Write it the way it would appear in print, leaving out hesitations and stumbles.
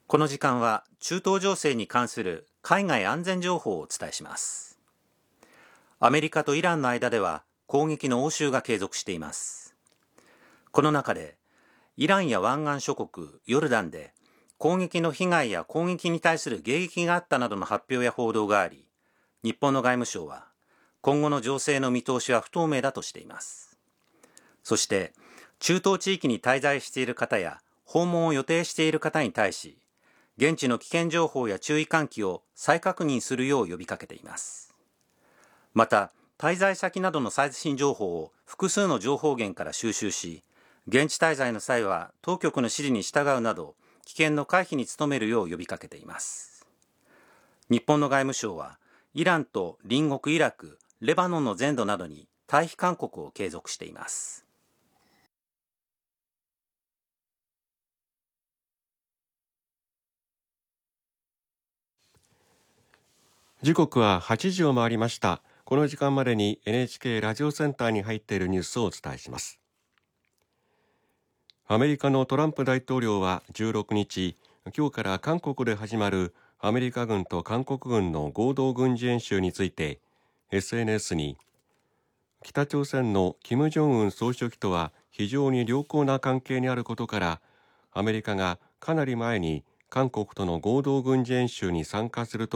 この時間は中東情勢に関する海外安全情報をお伝えします。アメリカとイランの間では攻撃の応酬が継続しています。この中でイランや湾岸諸国ヨルダンで攻撃の被害や攻撃に対する迎撃があったなどの発表や報道があり、日本の外務省は今後の情勢の見通しは不透明だとしています。そして中東地域に滞在している方や訪問を予定している方に対し、現地の危険情報や注意喚起を再確認するよう呼びかけています。また、滞在先などの最新情報を複数の情報源から収集し、現地滞在の際は当局の指示に従うなど、危険の回避に努めるよう呼びかけています。日本の外務省は、イランと隣国イラク、レバノンの全土などに退避勧告を継続しています。 時刻は8時を回りました。この時間までに NHK ラジオセンターに入っているニュースをお伝えします。アメリカのトランプ大統領は16日、今日から韓国で始まるアメリカ軍と韓国軍の合同軍事演習について SNS に、北朝鮮の金正恩総書記とは非常に良好な関係にあることから、アメリカがかなり前に韓国との合同軍事演習に参加すると